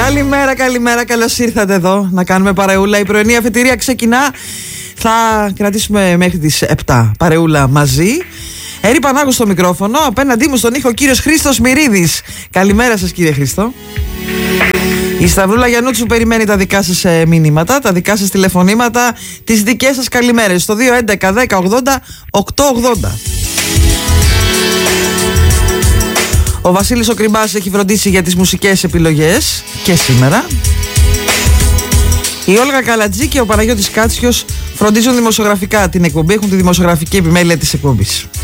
Καλημέρα, καλημέρα, καλώς ήρθατε εδώ να κάνουμε παρεούλα. Η πρωινή αφετηρία ξεκινά. Θα κρατήσουμε μέχρι τις 7 παρεούλα μαζί. Έρη Πανάγου στο μικρόφωνο. Απέναντί μου στον ήχο ο κύριος Χρήστος Μυρίδης. Καλημέρα σας, κύριε Χρήστο. Η Σταυρούλα Γιαννούτσου περιμένει τα δικά σας μηνύματα, τα δικά σας τηλεφωνήματα, τις δικές σας καλημέρες στο 211 10 80 880. Ο Βασίλης ο Κρυμπάς έχει φροντίσει για τις μουσικές επιλογές και σήμερα. Η Όλγα Καλατζή και ο Παναγιώτης Κάτσιος φροντίζουν δημοσιογραφικά την εκπομπή, έχουν τη δημοσιογραφική επιμέλεια της εκπομπής.